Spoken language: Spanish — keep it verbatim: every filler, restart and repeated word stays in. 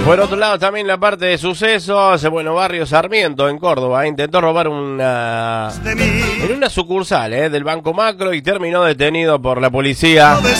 Por otro lado, también la parte de sucesos, bueno, Barrio Sarmiento en Córdoba, intentó robar una en una sucursal eh, del Banco Macro y terminó detenido por la policía.